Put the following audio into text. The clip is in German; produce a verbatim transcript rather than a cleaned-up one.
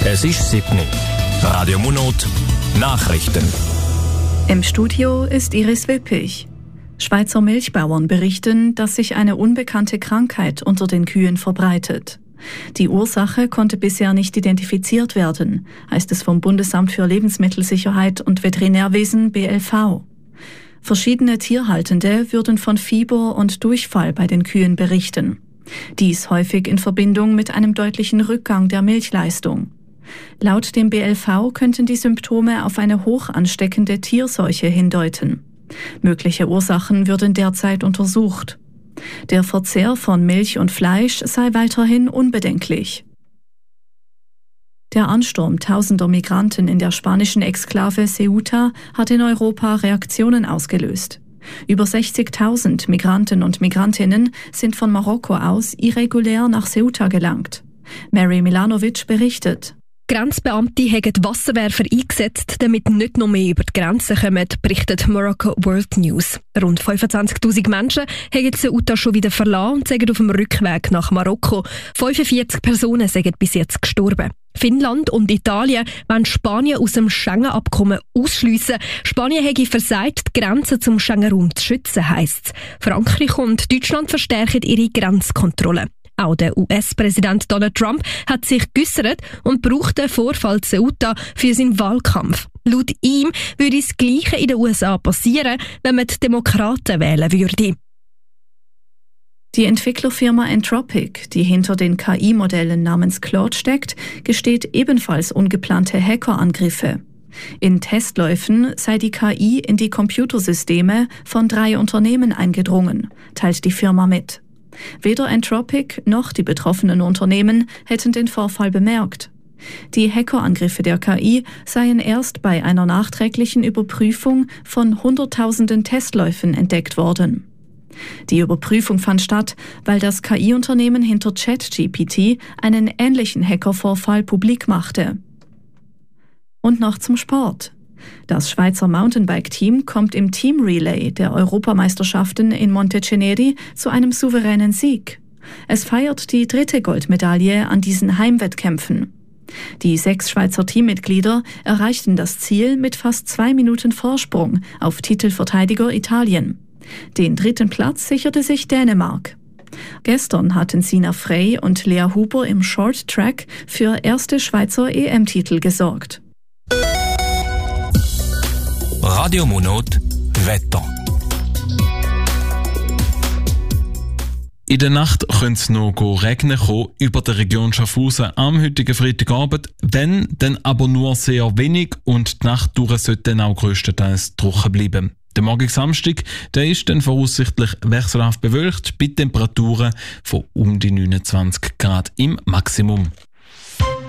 Es ist sieben Uhr. Radio Monot, Nachrichten. Im Studio ist Iris Wippich. Schweizer Milchbauern berichten, dass sich eine unbekannte Krankheit unter den Kühen verbreitet. Die Ursache konnte bisher nicht identifiziert werden, heißt es vom Bundesamt für Lebensmittelsicherheit und Veterinärwesen B L V. Verschiedene Tierhaltende würden von Fieber und Durchfall bei den Kühen berichten. Dies häufig in Verbindung mit einem deutlichen Rückgang der Milchleistung. Laut dem B L V könnten die Symptome auf eine hoch ansteckende Tierseuche hindeuten. Mögliche Ursachen würden derzeit untersucht. Der Verzehr von Milch und Fleisch sei weiterhin unbedenklich. Der Ansturm tausender Migranten in der spanischen Exklave Ceuta hat in Europa Reaktionen ausgelöst. Über sechzigtausend Migranten und Migrantinnen sind von Marokko aus irregulär nach Ceuta gelangt. Mary Milanovic berichtet. Grenzbeamte haben Wasserwerfer eingesetzt, damit nicht noch mehr über die Grenzen kommen, berichtet Morocco World News. Rund fünfundzwanzigtausend Menschen haben Ceuta schon wieder verlassen und sind auf dem Rückweg nach Marokko. fünfundvierzig Personen sind bis jetzt gestorben. Finnland und Italien wollen Spanien aus dem Schengen-Abkommen ausschliessen. Spanien hätte versagt, die Grenzen zum Schengen-Raum zu schützen, heisst es. Frankreich und Deutschland verstärken ihre Grenzkontrollen. Auch der U S-Präsident Donald Trump hat sich geäussert und braucht den Vorfall Ceuta für seinen Wahlkampf. Laut ihm würde das Gleiche in den U S A passieren, wenn man die Demokraten wählen würde. Die Entwicklerfirma Anthropic, die hinter den K I-Modellen namens Claude steckt, gesteht ebenfalls ungeplante Hackerangriffe. In Testläufen sei die K I in die Computersysteme von drei Unternehmen eingedrungen, teilt die Firma mit. Weder Anthropic noch die betroffenen Unternehmen hätten den Vorfall bemerkt. Die Hackerangriffe der K I seien erst bei einer nachträglichen Überprüfung von Hunderttausenden Testläufen entdeckt worden. Die Überprüfung fand statt, weil das K I-Unternehmen hinter ChatGPT einen ähnlichen Hackervorfall publik machte. Und noch zum Sport. Das Schweizer Mountainbike-Team kommt im Team Relay der Europameisterschaften in Monteceneri zu einem souveränen Sieg. Es feiert die dritte Goldmedaille an diesen Heimwettkämpfen. Die sechs Schweizer Teammitglieder erreichten das Ziel mit fast zwei Minuten Vorsprung auf Titelverteidiger Italien. Den dritten Platz sicherte sich Dänemark. Gestern hatten Sina Frey und Lea Huber im Short Track für erste Schweizer E M-Titel gesorgt. Radio Monot, Wetter. In der Nacht könnte es noch regnen kommen über der Region Schaffhausen am heutigen Freitagabend, wenn, dann aber nur sehr wenig und die Nacht durch sollte dann auch grösstenteils trocken bleiben. Der morgige Samstag, der ist dann voraussichtlich wechselhaft bewölkt bei Temperaturen von um die neunundzwanzig Grad im Maximum.